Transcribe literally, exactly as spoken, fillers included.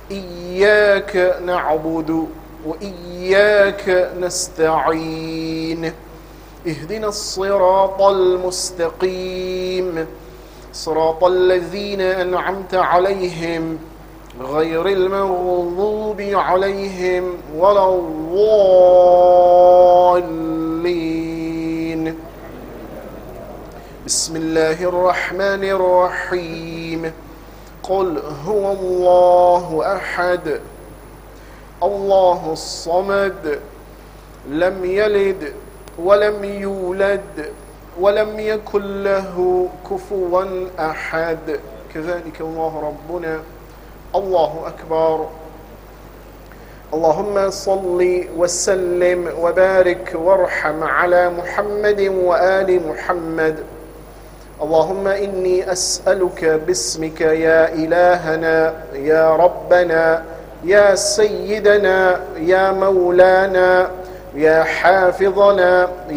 إياك نعبد وإياك نستعين اهدنا الصراط المستقيم صراط الذين أنعمت عليهم غير المغضوب عليهم ولا الضالين. بسم الله الرحمن الرحيم. قل هو الله أحد الله الصمد لم يلد ولم يولد ولم يكن له كفوا أحد. كذلك الله ربنا. الله أكبر. اللهم صل وسلم وبارك وارحم على محمد وآل محمد. اللهم إني أسألك باسمك يا إلهنا يا ربنا يا سيدنا يا مولانا يا حافظنا